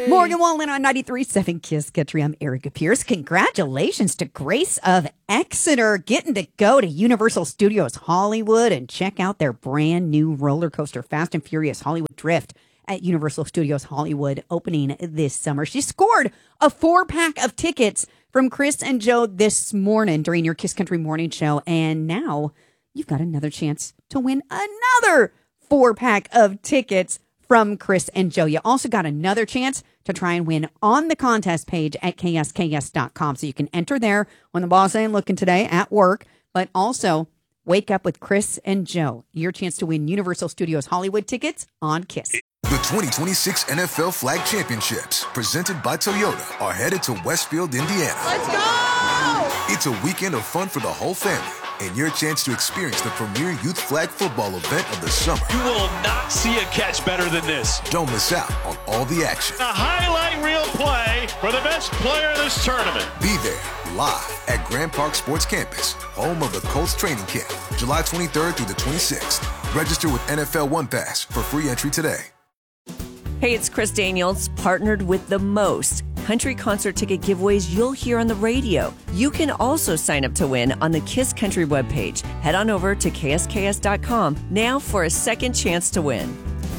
Morgan Wallen on 93.7 Kiss Country. I'm Erica Pierce. Congratulations to Grace of Exeter getting to go to Universal Studios Hollywood and check out their brand new roller coaster, Fast and Furious Hollywood Drift, at Universal Studios Hollywood opening this summer. She scored a 4-pack of tickets from Chris and Joe this morning during your Kiss Country morning show. And now you've got another chance to win another 4-pack of tickets from Chris and Joe. You also got another chance to try and win on the contest page at ksks.com. So you can enter there when the boss ain't looking today at work, but also wake up with Chris and Joe. Your chance to win Universal Studios Hollywood tickets on Kiss. The 2026 NFL Flag Championships, presented by Toyota, are headed to Westfield, Indiana. Let's go! It's a weekend of fun for the whole family, and your chance to experience the premier youth flag football event of the summer. You will not see a catch better than this. Don't miss out on all the action. A highlight reel play for the best player in this tournament. Be there, live at Grand Park Sports Campus, home of the Colts training camp, July 23rd through the 26th. Register with NFL One Pass for free entry today. Hey, it's Chris Daniels, partnered with the most country concert ticket giveaways you'll hear on the radio. You can also sign up to win on the Kiss Country webpage. Head on over to ksks.com now for a second chance to win.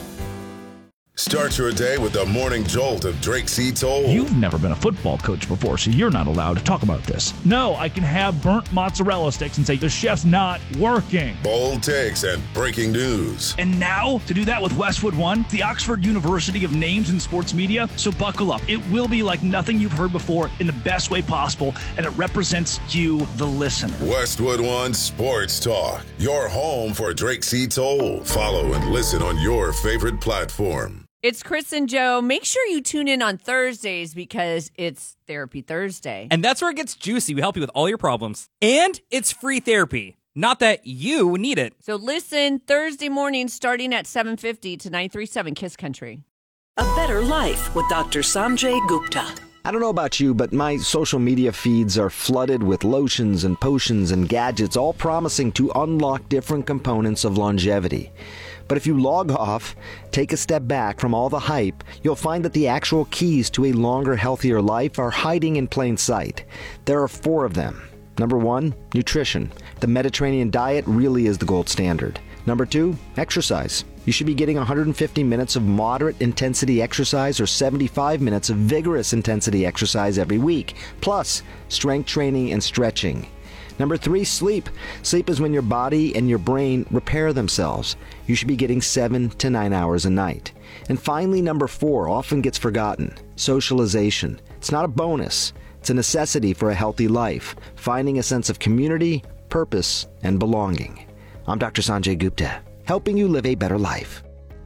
Start your day with the morning jolt of Drake C. Toll. You've never been a football coach before, so you're not allowed to talk about this. No, I can have burnt mozzarella sticks and say the chef's not working. Bold takes and breaking news. And now, to do that with Westwood One, the Oxford University of Names in Sports Media. So buckle up. It will be like nothing you've heard before in the best way possible, and it represents you, the listener. Westwood One Sports Talk, your home for Drake C. Toll. Follow and listen on your favorite platform. It's Chris and Joe. Make sure you tune in on Thursdays because it's Therapy Thursday. And that's where it gets juicy. We help you with all your problems. And it's free therapy. Not that you need it. So listen Thursday morning starting at 7:50 to 93.7 Kiss Country. A Better Life with Dr. Sanjay Gupta. I don't know about you, but my social media feeds are flooded with lotions and potions and gadgets, all promising to unlock different components of longevity. But if you log off, take a step back from all the hype, you'll find that the actual keys to a longer, healthier life are hiding in plain sight. There are 4 of them. Number 1, nutrition. The Mediterranean diet really is the gold standard. Number 2, exercise. You should be getting 150 minutes of moderate intensity exercise or 75 minutes of vigorous intensity exercise every week, plus strength training and stretching. Number 3, sleep. Sleep is when your body and your brain repair themselves. You should be getting 7 to 9 hours a night. And finally, number 4 often gets forgotten. Socialization. It's not a bonus. It's a necessity for a healthy life. Finding a sense of community, purpose, and belonging. I'm Dr. Sanjay Gupta, helping you live a better life.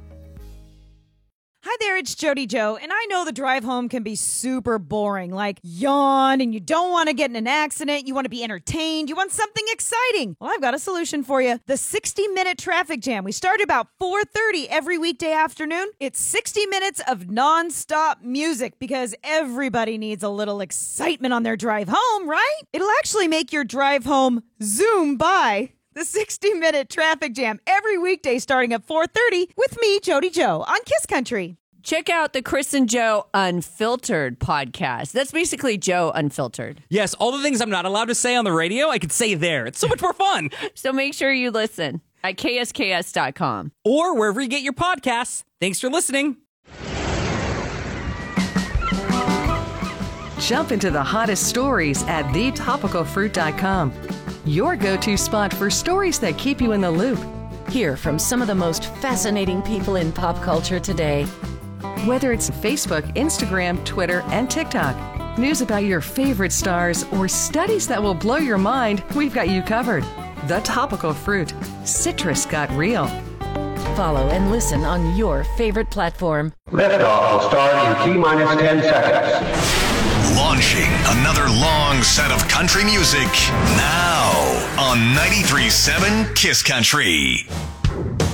Hi there, it's Jody Joe, and I know the drive home can be super boring, like yawn, and you don't want to get in an accident, you want to be entertained, you want something exciting. Well, I've got a solution for you. The 60-minute traffic jam. We start about 4:30 every weekday afternoon. It's 60 minutes of nonstop music because everybody needs a little excitement on their drive home, right? It'll actually make your drive home zoom by. The 60-minute traffic jam every weekday starting at 4:30 with me, Jody Joe, on Kiss Country. Check out the Chris and Joe Unfiltered podcast. That's basically Joe Unfiltered. Yes, all the things I'm not allowed to say on the radio, I could say there. It's so much more fun. So make sure you listen at ksks.com. Or wherever you get your podcasts. Thanks for listening. Jump into the hottest stories at thetopicalfruit.com. Your go-to spot for stories that keep you in the loop. Hear from some of the most fascinating people in pop culture today. Whether it's Facebook, Instagram, Twitter, and TikTok, news about your favorite stars, or studies that will blow your mind, we've got you covered. The Topical Fruit. Citrus got real. Follow and listen on your favorite platform. Liftoff will start in T-minus 10 seconds. Launching another long set of country music now on 93.7 Kiss Country.